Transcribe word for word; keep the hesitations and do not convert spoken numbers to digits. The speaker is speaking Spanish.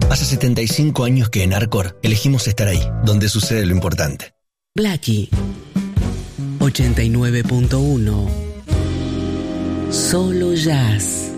Hace setenta y cinco años que en Arcor elegimos estar ahí, donde sucede lo importante. Blackie ochenta y nueve punto uno. Solo jazz.